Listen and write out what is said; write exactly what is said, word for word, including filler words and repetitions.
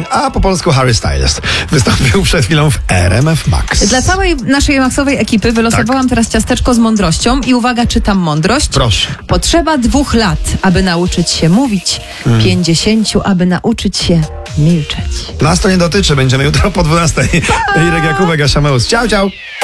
a po polsku Harry Styles. Wystąpił przed chwilą w R M F Max. Dla całej naszej Maxowej ekipy wylosowałam tak. teraz ciasteczko z mądrością i uwaga, czytam mądrość. Proszę. Potrzeba dwóch lat, aby nauczyć się mówić, hmm. pięćdziesięciu, aby nauczyć się milczeć. Nas to nie dotyczy, będziemy jutro po dwunastej. Irek Jakubek, Asia Meus. Ciao, ciao.